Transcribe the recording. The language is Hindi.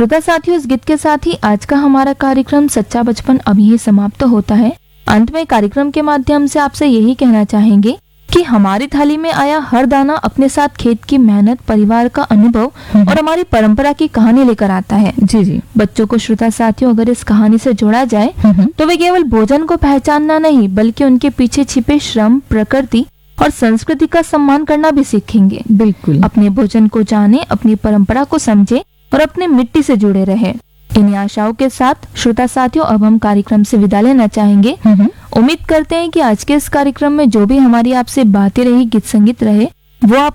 श्रोता साथियों, इस गीत के साथ ही आज का हमारा कार्यक्रम सच्चा बचपन अभी ही समाप्त होता है। अंत में कार्यक्रम के माध्यम से आपसे यही कहना चाहेंगे कि हमारी थाली में आया हर दाना अपने साथ खेत की मेहनत, परिवार का अनुभव और हमारी परंपरा की कहानी लेकर आता है। जी जी। बच्चों को श्रोता साथियों अगर इस कहानी से जोड़ा जाए तो वे केवल भोजन को पहचानना नहीं बल्कि उनके पीछे छिपे श्रम, प्रकृति और संस्कृति का सम्मान करना भी सीखेंगे। बिल्कुल। अपने भोजन को जाने, अपनी परंपरा को समझे और अपने मिट्टी से जुड़े रहे। इन्हीं आशाओं के साथ श्रोता साथियों अब हम कार्यक्रम से विदा लेना चाहेंगे। उम्मीद करते हैं कि आज के इस कार्यक्रम में जो भी हमारी आपसे बातें रही, गीत संगीत रहे, वो आप